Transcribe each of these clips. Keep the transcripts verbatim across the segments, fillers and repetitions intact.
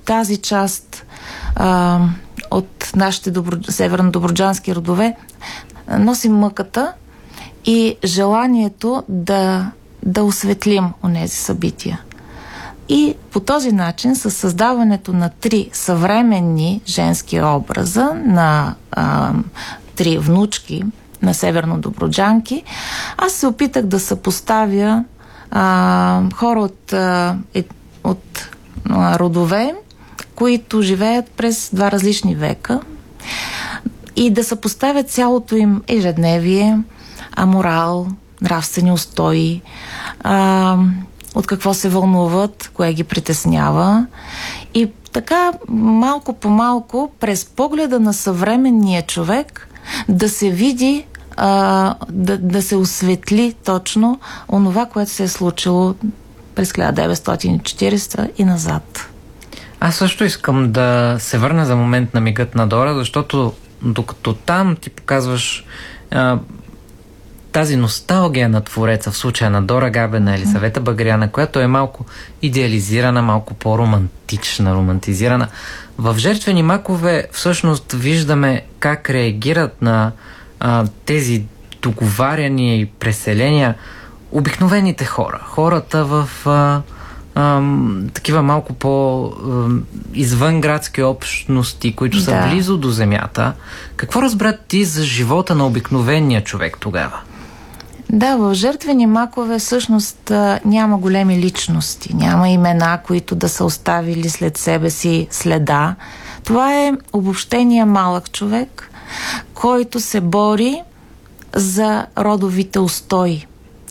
тази част а, от нашите добро, северно-добруджански родове носим мъката и желанието да, да осветлим онези събития. И по този начин, със създаването на три съвременни женски образа на а, три внучки на северно-добруджанки, аз се опитах да съпоставя а, хора от, а, е, от а, родове, които живеят през два различни века и да съпоставят цялото им ежедневие, а морал, нравствени устои, а, от какво се вълнуват, кое ги притеснява. И така малко по малко през погледа на съвременния човек да се види, а, да, да се осветли точно онова, което се е случило през хиляда деветстотин и четиридесета и назад. Аз също искам да се върна за момент на мигът на Дора, защото докато там ти показваш а, тази носталгия на твореца, в случая на Дора Габена, Елисавета Багряна, която е малко идеализирана, малко по-романтична, романтизирана. В Жертвени макове всъщност виждаме как реагират на а, тези договаряния и преселения обикновените хора. Хората в а, а, такива малко по-извънградски общности, които са да. близо до земята. Какво разбра ти за живота на обикновения човек тогава? Да, в Жертвени макове всъщност няма големи личности, няма имена, които да са оставили след себе си следа. Това е обобщения малък човек, който се бори за родовите устои.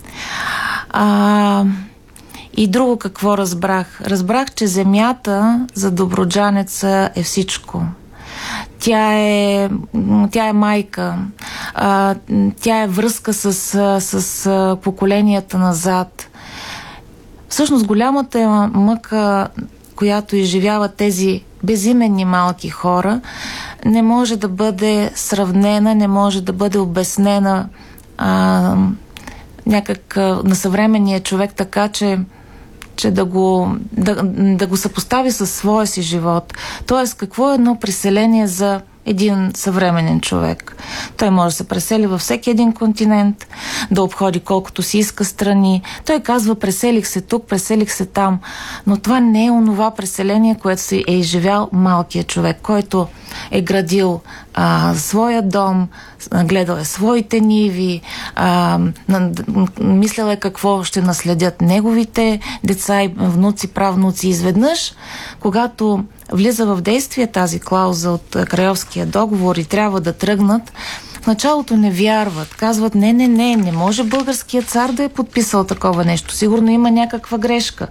А, и друго какво разбрах? Разбрах, че земята за добруджанеца е всичко. Тя е, тя е майка, а, тя е връзка с, с поколенията назад. Всъщност голямата мъка, която изживяват тези безименни малки хора, не може да бъде сравнена, не може да бъде обяснена а, някак на съвременния човек, така че че да го, да, да го съпостави със своя си живот. Тоест, какво е едно преселение за един съвременен човек? Той може да се пресели във всеки един континент, да обходи колкото си иска страни. Той казва, преселих се тук, преселих се там. Но това не е онова преселение, което си е изживял малкият човек, който е градил а, своя дом, гледал е своите ниви, а, мислял е какво ще наследят неговите деца и внуци, правнуци. Изведнъж, когато влиза в действие тази клауза от Крайовския договор и трябва да тръгнат, в началото не вярват. Казват, не, не, не, не може българският цар да е подписал такова нещо. Сигурно има някаква грешка.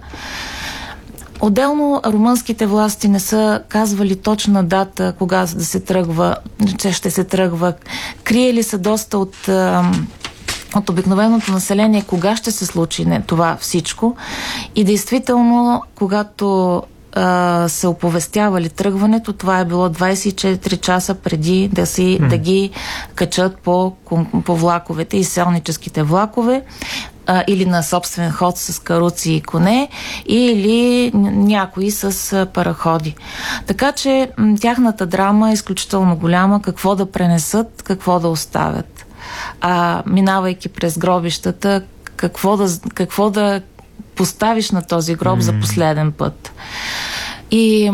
Отделно румънските власти не са казвали точна дата, кога да се тръгва, че ще се тръгва. Криели са доста от, от обикновеното население кога ще се случи не, това всичко. И действително, когато се оповестявали тръгването, това е било двайсет и четири часа преди да, си, mm. да ги качат по, по влаковете и селническите влакове, а, или на собствен ход с каруци и коне, или някои с параходи. Така че тяхната драма е изключително голяма, какво да пренесат, какво да оставят. А минавайки през гробищата, какво да, какво да поставиш на този гроб mm. за последен път. И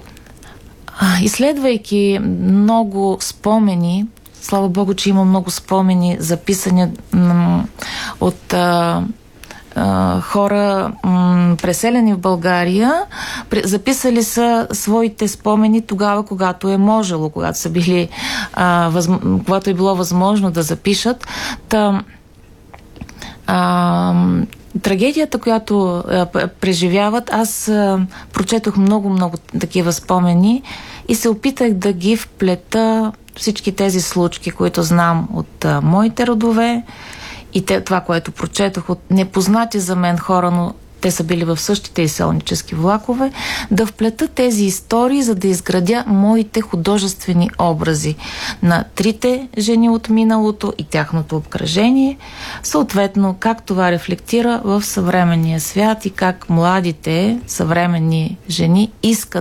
изследвайки много спомени, слава Богу, че има много спомени, записани м- от а, а, хора м- преселени в България, записали са своите спомени тогава, когато е можело, когато са били а, възм... когато е било възможно да запишат. Та, а, трагедията, която а, преживяват, аз а, прочетох много-много такива спомени и се опитах да ги вплета всички тези случки, които знам от а, моите родове и те, това, което прочетох от непознати за мен хора, но те са били в същите изселнически влакове, да вплета тези истории, за да изградя моите художествени образи на трите жени от миналото и тяхното обкръжение, съответно как това рефлектира в съвременния свят и как младите съвременни жени искат